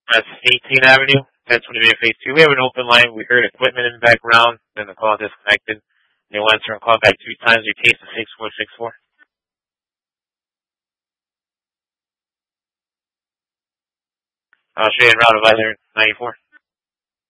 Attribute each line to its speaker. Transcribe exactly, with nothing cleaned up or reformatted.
Speaker 1: That's eighteenth Avenue. That's when we have phase two. We have an open line. We heard equipment in the background. Then the call disconnected. You'll answer and call back two times. Your case is six four six four. I'll show you in route advisor ninety-four.